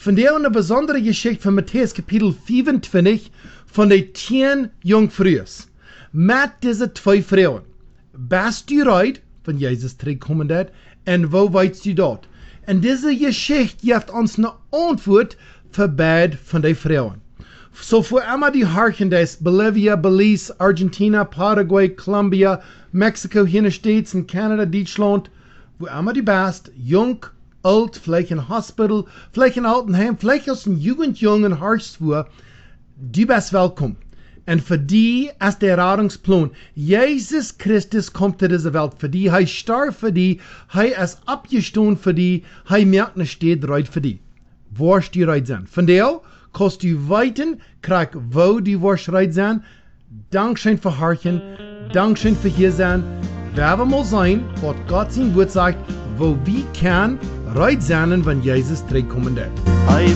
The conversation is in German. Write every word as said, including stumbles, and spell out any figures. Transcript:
Von der eine besondere Geschichte von Matthäus Kapitel vierundzwanzig von den zehn Jungfrüs. Mit diese zwei Frauen. Bist du reid, wenn Jesus terugkommen wird, und wo weißt du dort? Und diese Geschichte gibt uns eine Antwort für beide von den Frauen. So für immer die Harchen des Bolivia, Belize, Argentina, Paraguay, Colombia, Mexiko, United States und Kanada, Deutschland, wo immer die bist, jung, alt, vielleicht in Hospital, vielleicht in Altenheim, vielleicht aus dem Jugendjungen Hartsfuhr, du bist willkommen. Und für die ist der Rettungsplan. Jesus Christus kommt zu dieser Welt für die. Er starb für die. Er ist abgestoßen für die. Er merkt nicht, steht reit für die. Wo die reit sein. Von der kannst du weiten, krieg wo die wirst reit sein. Dankeschön für Harchen. Dankeschön für hier sein. Werden mal sein, was Gott sein Wort sagt, wo wir kann reit sein, wenn Jesus zurückkommen wird.